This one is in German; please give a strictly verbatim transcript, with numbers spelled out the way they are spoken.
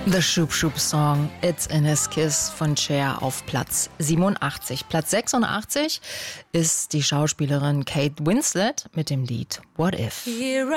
The Shoop Shoop Song It's in His Kiss von Cher auf Platz siebenundachtzig. Platz sechsundachtzig ist die Schauspielerin Kate Winslet mit dem Lied What If.